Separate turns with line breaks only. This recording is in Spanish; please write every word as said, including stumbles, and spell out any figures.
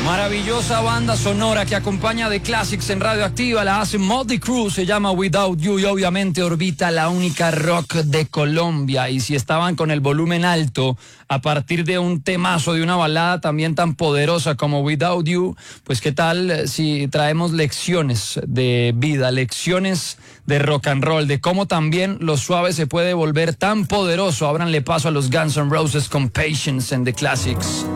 Maravillosa banda sonora que acompaña The Classics en Radioactiva, la hace Motley Crue, se llama Without You y obviamente Orbita, la única rock de Colombia. Y si estaban con el volumen alto a partir de un temazo, de una balada también tan poderosa como Without You, pues qué tal si traemos lecciones de vida, lecciones de rock and roll, de cómo también lo suave se puede volver tan poderoso. Ábranle paso a los Guns N' Roses con Patience en The Classics.